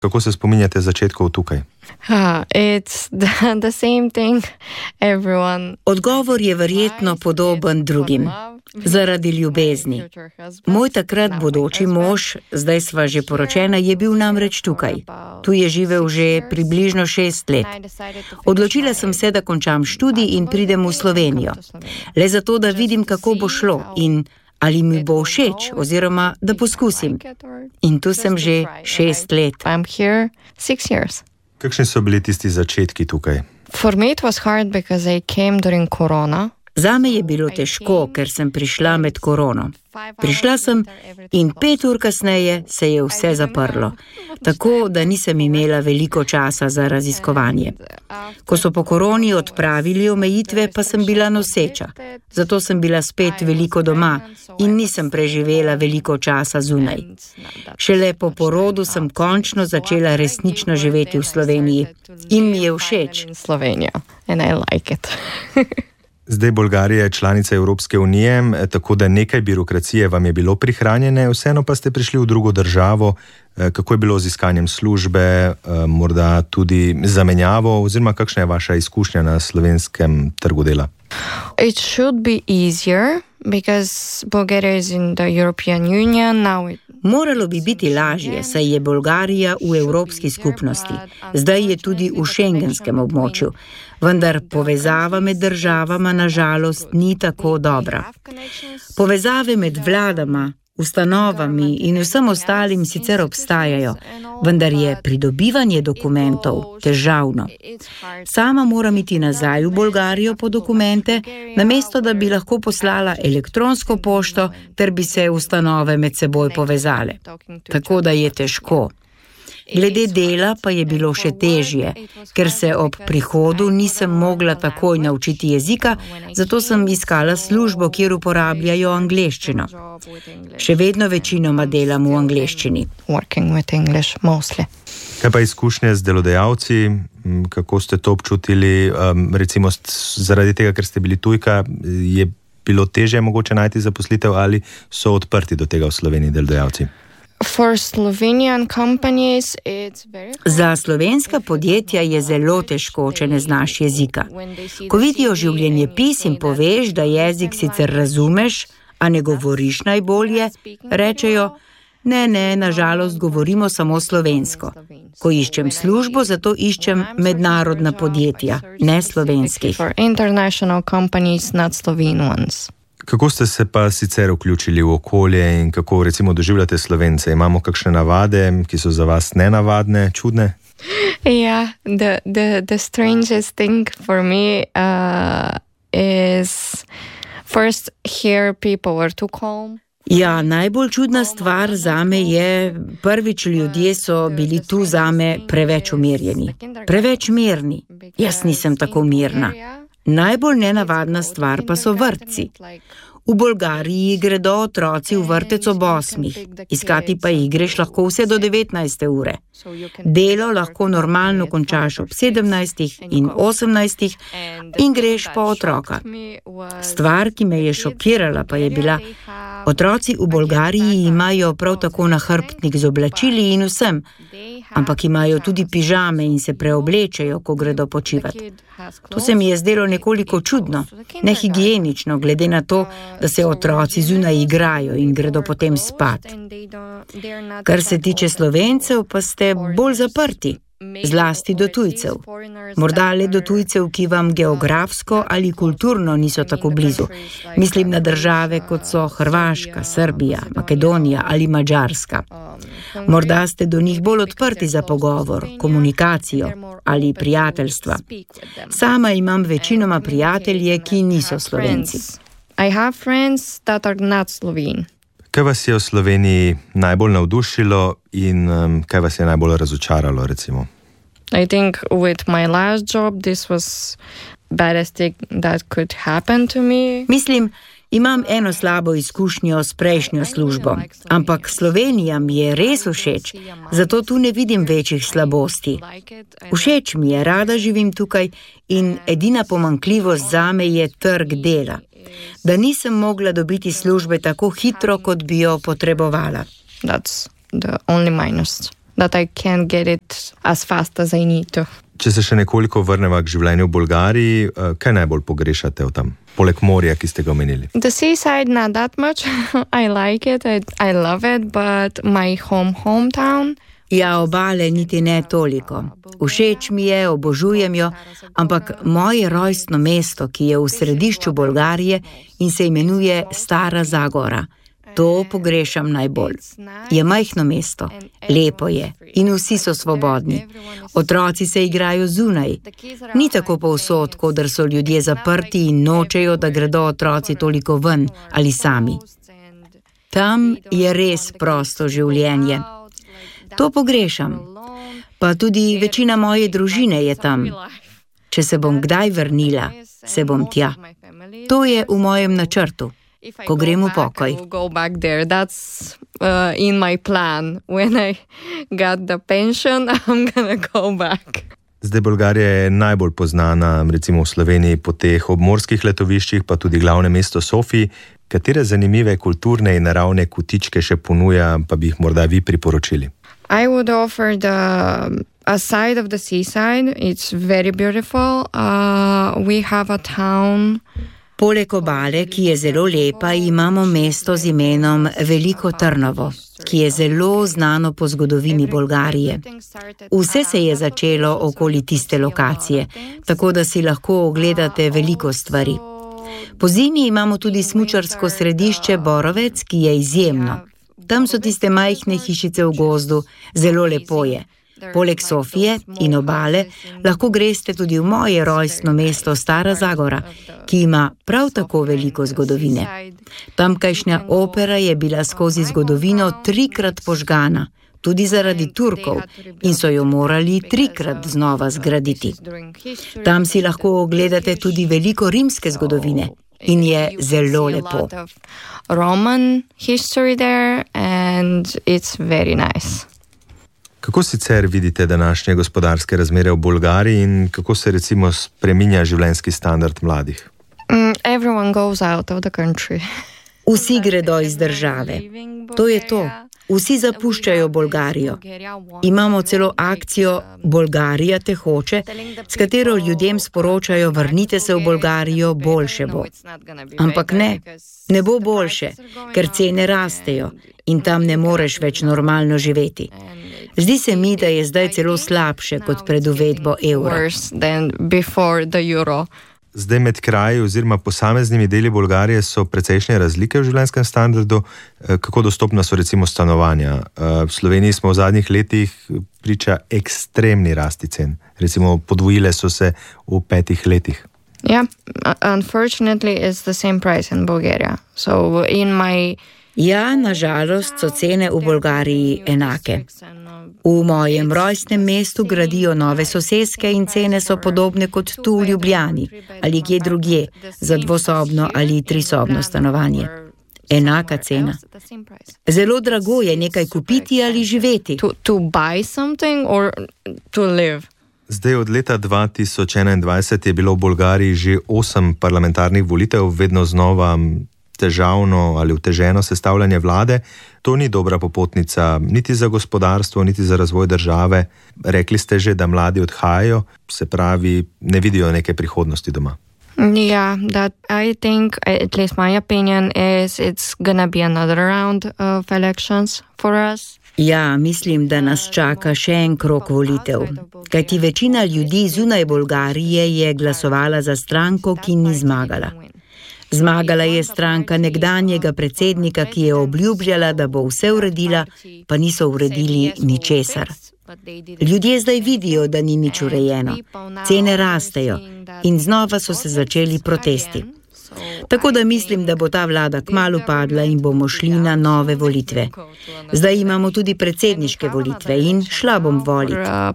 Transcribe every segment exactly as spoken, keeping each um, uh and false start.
Kako se spominjate začetkov tukaj? Uh, it's the, the same thing. Everyone... Odgovor je verjetno podoben drugim. Zaradi ljubezni. Moj takrat bodoči mož, zdaj sva že poročena, je bil namreč tukaj. Tu je živel že približno šest let. Odločila sem se, da končam študij in pridem v Slovenijo. Le zato, da vidim, kako bo šlo in ali mi bo všeč, oziroma da poskusim. In tu sem že šest let. Kakšni so bili tisti začetki tukaj? For me it was hard because I came during corona. Zame je bilo težko, ker sem prišla med korono. Prišla sem in pet ur kasneje se je vse zaprlo, tako da nisem imela veliko časa za raziskovanje. Ko so po koroni odpravili omejitve, pa sem bila noseča. Zato sem bila spet veliko doma in nisem preživela veliko časa zunaj. Šele po porodu sem končno začela resnično živeti v Sloveniji in mi je všeč. Slovenija, and I like it. Zdaj Bolgarija je članica Evropske unije, tako da nekaj birokracije vam je bilo prihranjene, vseeno pa ste prišli v drugo državo. Kako je bilo z iskanjem službe, morda tudi zamenjavo, oziroma kakšna je vaša izkušnja na slovenskem trgu dela? It should be easier because Bulgaria is in the European Union now. It... Moralo bi biti lažje, saj je Bolgarija v Evropski skupnosti. Zdaj je tudi v šengenskem območju. Vendar povezava med državama na žalost ni tako dobra. Povezave med vladama, ustanovami in vsem ostalim sicer obstajajo, vendar je pridobivanje dokumentov težavno. Sama moram iti nazaj v Bolgarijo po dokumente, namesto da bi lahko poslala elektronsko pošto, ter bi se ustanove med seboj povezale. Tako da je težko. Glede dela pa je bilo še težje, ker se ob prihodu nisem mogla takoj naučiti jezika, zato sem iskala službo, kjer uporabljajo angleščino. Še vedno večinoma delam v angleščini. Kaj pa izkušnje z delodajalci? Kako ste to občutili? Recimo zaradi tega, ker ste bili tujka, je bilo težje mogoče najti zaposlitev ali so odprti do tega v Sloveniji delodajalci? Za slovenska podjetja je zelo težko, če ne znaš jezika. Ko vidijo življenjepis in poveš, da jezik sicer razumeš, a ne govoriš najbolje, rečejo, ne, ne, nažalost govorimo samo slovensko. Ko iščem službo, zato iščem mednarodna podjetja, ne slovenskih. Kako ste se pa sicer vključili v okolje in kako recimo doživljate Slovence? Imamo kakšne navade, ki so za vas nenavadne, čudne? Yeah, the, the, the strangest thing for me uh, is first here people were too calm. Ja, najbolj čudna stvar zame je, prvič ljudje so bili tu zame preveč umirjeni. Preveč mirni. Jaz nisem tako mirna. Najbolj nenavadna stvar pa so vrtci. V Bolgariji gredo otroci v vrtec ob osmih, iskati pa jih greš lahko vse do devetnajste ure. Delo lahko normalno končaš ob sedemnajstih in osemnajstih in greš po otroka. Stvar, ki me je šokirala, pa je bila, otroci v Bolgariji imajo prav tako nahrbtnik z oblačili in vsem, ampak imajo tudi pižame in se preoblečejo, ko gredo počivati. To se mi je zdelo nekoliko čudno, nehigienično, glede na to, da se otroci zunaj igrajo in gredo potem spat. Kar se tiče Slovencev, pa ste bolj zaprti, zlasti do tujcev. Morda le do tujcev, ki vam geografsko ali kulturno niso tako blizu. Mislim na države, kot so Hrvaška, Srbija, Makedonija ali Madžarska. Morda ste do njih bolj odprti za pogovor, komunikacijo ali prijateljstva. Sama imam večinoma prijatelje, ki niso Slovenci. I have friends that are not Slovene. Kaj vas je v Sloveniji najbolj navdušilo in um, kaj vas je najbolj razočaralo, recimo? I think with my last job this was baddest thing that could happen to me. Mislim, imam eno slabo izkušnjo s prejšnjo službo, ampak Slovenija mi je res všeč, zato tu ne vidim večjih slabosti. Všeč mi je, rada živim tukaj in edina pomanjkljivost zame je trg dela. Da nisem mogla dobiti službe tako hitro, kot bi jo potrebovala. That's the only minus. that I can't get it as fast as I need to. Če se še nekoliko vrneva k življenju v Bolgariji, kaj najbolj pogrešate v tam? Poleg morja, ki ste ga omenili. The seaside, not that much. I like it, I, I love it, but my home, hometown... Ja, obale niti ne toliko. Všeč mi je, obožujem jo, ampak moje rojstno mesto, ki je v središču Bolgarije in se imenuje Stara Zagora, to pogrešam najbolj. Je majhno mesto, lepo je in vsi so svobodni. Otroci se igrajo zunaj. Ni tako povsod, kodr so ljudje zaprti in nočejo, da gredo otroci toliko ven ali sami. Tam je res prosto življenje. To pogrešam. Pa tudi večina moje družine je tam. Če se bom kdaj vrnila, se bom tja. To je v mojem načrtu. Ko grem v pokoj. Zdaj Bolgarija je najbolj poznana, recimo v Sloveniji, po teh obmorskih letoviščih, pa tudi glavnem mestu Sofiji. Katere zanimive kulturne in naravne kotičke še ponuja, pa bi jih morda vi priporočili? I would offer the a side of the seaside. It's very beautiful. Uh, we have a town. Poleg obale, ki je zelo lepa, imamo mesto z imenom Veliko Trnovo, ki je zelo znano po zgodovini Bolgarije. Vse se je začelo okoli tiste lokacije, tako da si lahko ogledate veliko stvari. Po zimi imamo tudi smučarsko središče Borovec, ki je izjemno. Tam so tiste majhne hišice v gozdu, zelo lepo je. Poleg Sofije in obale lahko greste tudi v moje rojstno mesto Stara Zagora, ki ima prav tako veliko zgodovine. Tamkajšnja opera je bila skozi zgodovino trikrat požgana, tudi zaradi Turkov, in so jo morali trikrat znova zgraditi. Tam si lahko ogledate tudi veliko rimske zgodovine in je zelo lepo. Roman history there and it's very nice. Kako sicer vidite današnje gospodarske razmere v Bolgariji in kako se recimo spreminja življenjski standard mladih? Mm, everyone goes out of the country. Vsi gredo iz države. To je to. Vsi zapuščajo Bolgarijo. Imamo celo akcijo Bolgarija te hoče, s katero ljudem sporočajo, vrnite se v Bolgarijo, boljše bo. Ampak ne, ne bo boljše, ker cene rastejo in tam ne moreš več normalno živeti. Zdi se mi, da je zdaj celo slabše kot pred uvedbo evra. Zdaj med kraji oziroma posameznimi deli Bolgarije so precejšnje razlike v življenjskem standardu. Kako dostopna so recimo stanovanja? V Sloveniji smo v zadnjih letih priča ekstremni rasti cen. Recimo podvojile so se v petih letih. Yeah, unfortunately it's the same price in Bulgaria. So in my Ja, nažalost so cene v Bolgariji enake. V mojem rojstnem mestu gradijo nove soseske in cene so podobne kot tu v Ljubljani ali kje drugje za dvosobno ali trisobno stanovanje. Enaka cena. Zelo drago je nekaj kupiti ali živeti. To, to buy something or to live. Zdaj od leta dva tisoč enaindvajset je bilo v Bolgariji že osem parlamentarnih volitev, vedno znova težavno ali uteženo sestavljanje vlade. To ni dobra popotnica niti za gospodarstvo, niti za razvoj države. Rekli ste že, da mladi odhajajo, se pravi, ne vidijo neke prihodnosti doma. Yeah, that I think, at least my opinion, is it's gonna be another round of elections for us. Ja, mislim, da nas čaka še en krog volitev, kajti večina ljudi zunaj Bolgarije je glasovala za stranko, ki ni zmagala. Zmagala je stranka nekdanjega predsednika, ki je obljubljala, da bo vse uredila, pa niso uredili ničesar. Ljudje zdaj vidijo, da ni nič urejeno. Cene rastejo in znova so se začeli protesti. Tako da mislim, da bo ta vlada kmalu padla in bomo šli na nove volitve. Zdaj imamo tudi predsedniške volitve in šla bom voliti.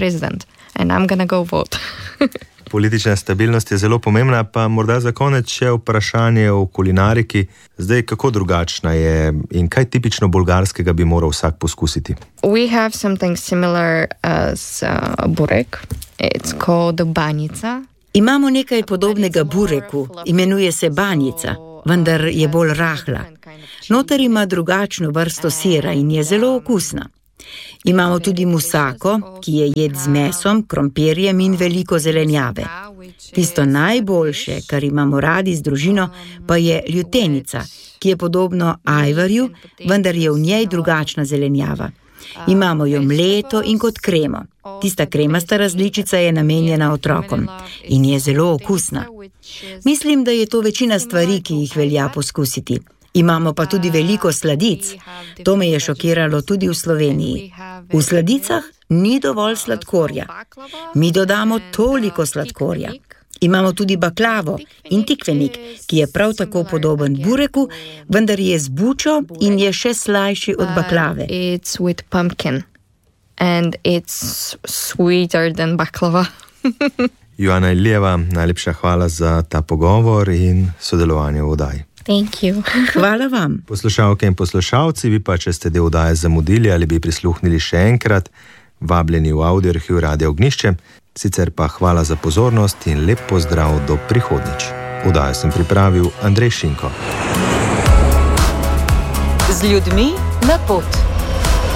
Politična stabilnost je zelo pomembna, pa morda za konec še vprašanje o kulinariki. Zdaj, kako drugačna je in kaj tipično bolgarskega bi moral vsak poskusiti? We have something similar as uh, burek. It's called banica. Imamo nekaj podobnega bureku, imenuje se banica, vendar je bolj rahla. Noter ima drugačno vrsto sira in je zelo okusna. Imamo tudi musako, ki je jed z mesom, krompirjem in veliko zelenjave. Tisto najboljše, kar imamo radi z družino, pa je ljutenica, ki je podobno ajvarju, vendar je v njej drugačna zelenjava. Imamo jo mleto in kot kremo. Tista kremasta različica je namenjena otrokom in je zelo okusna. Mislim, da je to večina stvari, ki jih velja poskusiti. Imamo pa tudi veliko sladic. To me je šokiralo tudi v Sloveniji. V sladicah ni dovolj sladkorja. Mi dodamo toliko sladkorja. Imamo tudi baklavo in tikvenik, ki je prav tako podoben bureku, vendar je z bučo in je še slajši od baklave. It's with pumpkin and it's sweeter than baklava. Joana Ilijeva, najlepša hvala za ta pogovor in sodelovanje v oddaji. Thank you. Hvala vam. Poslušalke in poslušalci, vi pa, če ste del oddaje zamudili ali bi prisluhnili še enkrat, vabljeni v Audioarhiv Radia Ognjišče. Sicer pa hvala za pozornost in lep pozdrav do prihodnjič. Oddajo sem pripravil Andrej Šinko. Z ljudmi na pot.